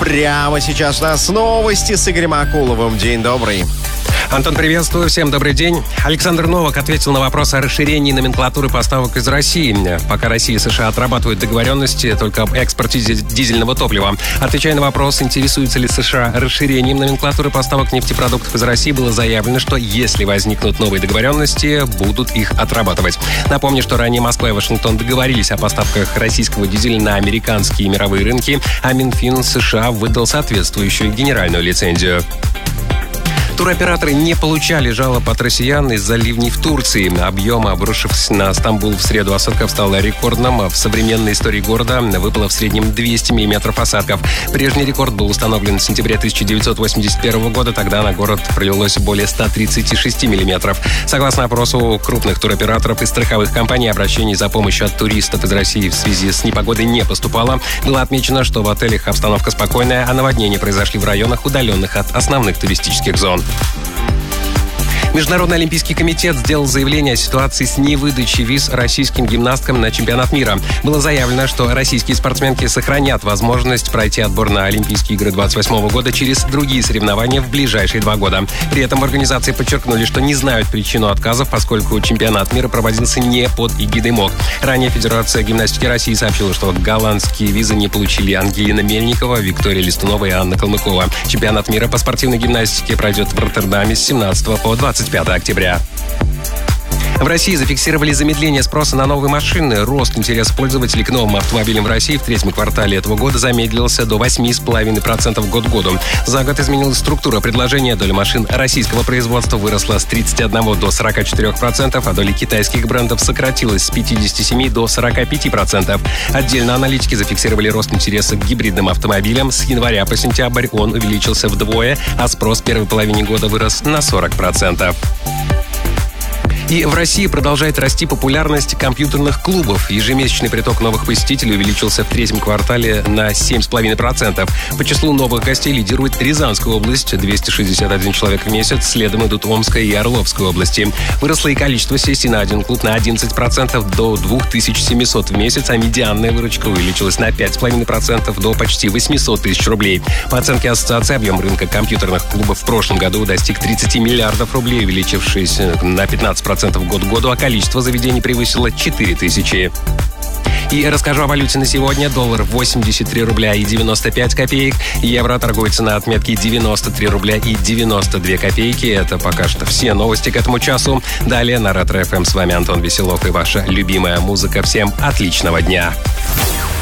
Прямо сейчас у нас новости с Игорем Акуловым. День добрый. Антон, приветствую. Всем добрый день. Александр Новак ответил на вопрос о расширении номенклатуры поставок из России. Пока Россия и США отрабатывают договоренности только об экспорте дизельного топлива. Отвечая на вопрос, интересуется ли США расширением номенклатуры поставок нефтепродуктов из России, было заявлено, что если возникнут новые договоренности, будут их отрабатывать. Напомню, что ранее Москва и Вашингтон договорились о поставках российского дизеля на американские и мировые рынки, а Минфин США выдал соответствующую генеральную лицензию. Туроператоры не получали жалоб от россиян из-за ливней в Турции. Объем, обрушившись на Стамбул в среду осадков, стал рекордным. В современной истории города выпало в среднем 200 миллиметров осадков. Прежний рекорд был установлен в сентябре 1981 года. Тогда на город пролилось более 136 миллиметров. Согласно опросу крупных туроператоров и страховых компаний, обращений за помощью от туристов из России в связи с непогодой не поступало. Было отмечено, что в отелях обстановка спокойная, а наводнения произошли в районах, удаленных от основных туристических зон. Международный олимпийский комитет сделал заявление о ситуации с невыдачей виз российским гимнасткам на чемпионат мира. Было заявлено, что российские спортсменки сохранят возможность пройти отбор на Олимпийские игры 2028 года через другие соревнования в ближайшие 2 года. При этом в организации подчеркнули, что не знают причину отказов, поскольку чемпионат мира проводился не под эгидой МОК. Ранее Федерация гимнастики России сообщила, что голландские визы не получили Ангелина Мельникова, Виктория Листунова и Анна Калмыкова. Чемпионат мира по спортивной гимнастике пройдет в Роттердаме с 17 по 25 октября. В России зафиксировали замедление спроса на новые машины. Рост интереса пользователей к новым автомобилям в России в третьем квартале этого года замедлился до 8,5% год к году. За год изменилась структура предложения. Доля машин российского производства выросла с 31 до 44%, а доля китайских брендов сократилась с 57 до 45%. Отдельно аналитики зафиксировали рост интереса к гибридным автомобилям. С января по сентябрь он увеличился вдвое, а спрос в первой половине года вырос на 40%. И в России продолжает расти популярность компьютерных клубов. Ежемесячный приток новых посетителей увеличился в третьем квартале на 7,5%. По числу новых гостей лидирует Рязанская область – 261 человек в месяц. Следом идут Омская и Орловская области. Выросло и количество сессий на один клуб на 11% до 2700 в месяц, а медианная выручка увеличилась на 5,5% до почти 800 тысяч рублей. По оценке ассоциации, объем рынка компьютерных клубов в прошлом году достиг 30 миллиардов рублей, увеличившись на 15% год к году, а количество заведений превысило 4000. И расскажу о валюте на сегодня. Доллар 83 рубля и 95 копеек. Евро торгуется на отметке 93 рубля и 92 копейки. Это пока что все новости к этому часу. Далее на Ретро ФМ. С вами Антон Веселов и ваша любимая музыка. Всем отличного дня.